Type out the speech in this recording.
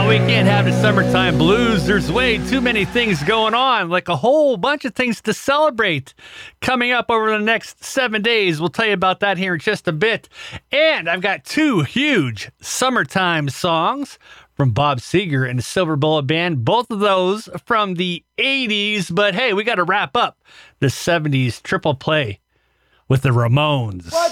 we can't have the summertime blues. There's way too many things going on, like a whole bunch of things to celebrate coming up over the next 7 days. We'll tell you about that here in just a bit. And I've got two huge summertime songs from Bob Seger and the Silver Bullet Band, both of those from the 80s. But hey, we got to wrap up the 70s triple play with the Ramones.